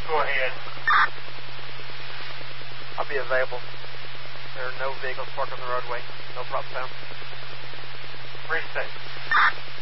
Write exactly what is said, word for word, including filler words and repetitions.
Go ahead. I'll be available. There are no vehicles parked on the roadway. No problem, Sam. Pretty safe.